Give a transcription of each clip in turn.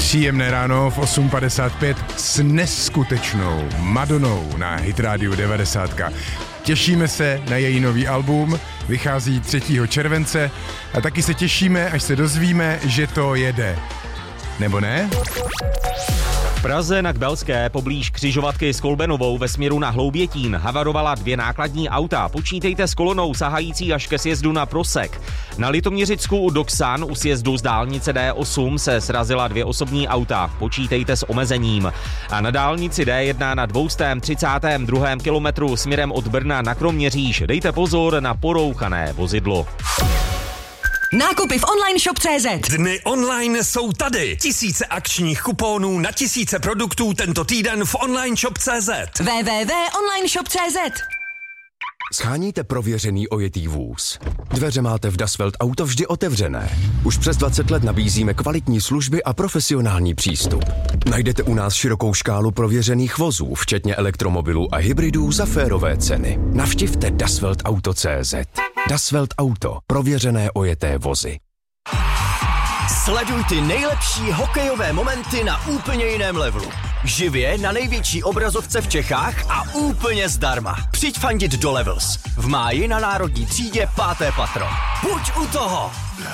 Příjemné ráno v 8.55 s neskutečnou Madonou na Hit Radio 90. Těšíme se na její nový album, vychází 3. července a taky se těšíme, až se dozvíme, že to jede. Nebo ne? V Praze na Kbelské poblíž křižovatky s Kolbenovou ve směru na Hloubětín havarovala 2 nákladní auta. Počítejte s kolonou sahající až ke sjezdu na Prosek. Na Litoměřicku u Doksan u sjezdu z dálnice D8 se srazila 2 osobní auta. Počítejte s omezením. A na dálnici D1 na 232. kilometru směrem od Brna na Kroměříž dejte pozor na porouchané vozidlo. Nákupy v online shop.cz. Dny online jsou tady. Tisíce akčních kuponů na tisíce produktů tento týden v online shop.cz. www.onlineshop.cz. Sháníte prověřený ojetý vůz? Dveře máte v Das Welt Auto vždy otevřené. Už přes 20 let nabízíme kvalitní služby a profesionální přístup. Najdete u nás širokou škálu prověřených vozů, včetně elektromobilů a hybridů za férové ceny. Navštivte dasweltauto.cz. Das Welt Auto. Prověřené ojeté vozy. Sleduj ty nejlepší hokejové momenty na úplně jiném levelu. Živě na největší obrazovce v Čechách a úplně zdarma. Přijď fandit do Levels. V máji na Národní třídě 5. patro. Buď u toho!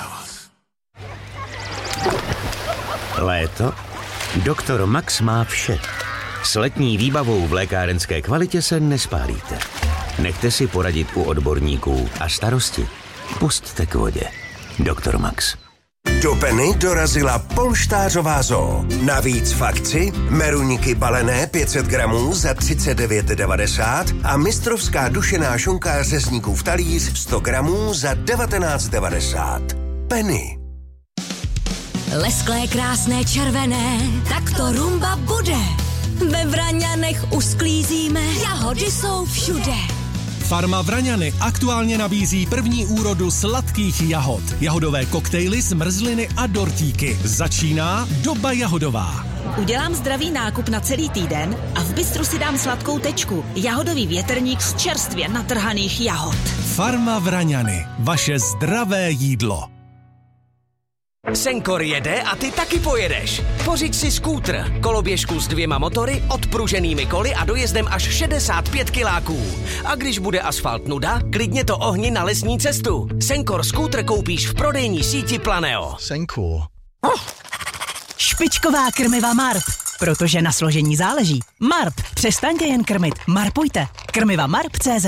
Léto? Doktor Max má vše. S letní výbavou v lékárenské kvalitě se nespálíte. Nechte si poradit u odborníků a starosti pusťte k vodě. Doktor Max. Do Penny dorazila polštářová zoo. Navíc fakci, meruňky balené 500 gramů za 39,90 a mistrovská dušená šunka řezníkův talíř 100 gramů za 19,90. Penny. Lesklé, krásné, červené, tak to rumba bude. Ve Vraňanech usklízíme, jahody jsou všude. Farma Vraňany aktuálně nabízí první úrodu sladkých jahod. Jahodové koktejly, zmrzliny a dortíky. Začíná doba jahodová. Udělám zdravý nákup na celý týden a v bistru si dám sladkou tečku. Jahodový větrník z čerstvě natrhaných jahod. Farma Vraňany. Vaše zdravé jídlo. Senkor jede a ty taky pojedeš. Pořiď si skútr, koloběžku s 2 motory, odpruženými koly a dojezdem až 65 kiláků. A když bude asfalt nuda, klidně to ohni na lesní cestu. Senkor skútr koupíš v prodejní síti Planeo. Senkor. Špičková krmiva Marp, protože na složení záleží. Marp, přestaňte jen krmit, marpujte. Krmiva Marp.cz.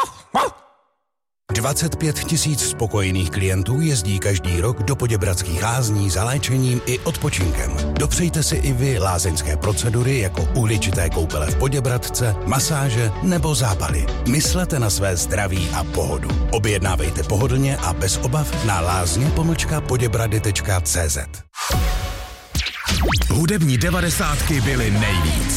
25 000 spokojených klientů jezdí každý rok do Poděbradských lázní za léčením i odpočinkem. Dopřejte si i vy lázeňské procedury jako uhličité koupele v Poděbradce, masáže nebo zápaly. Myslete na své zdraví a pohodu. Objednávejte pohodlně a bez obav na lázně-poděbrady.cz. Hudební 90 byly nejvíc.